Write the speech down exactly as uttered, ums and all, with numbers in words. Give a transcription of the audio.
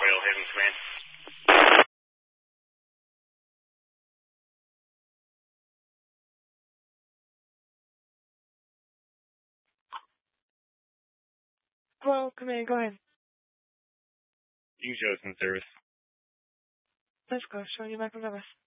Royal Haven Command. Hello, Command, go ahead. You chose in service. Let's go. Showing you back from service.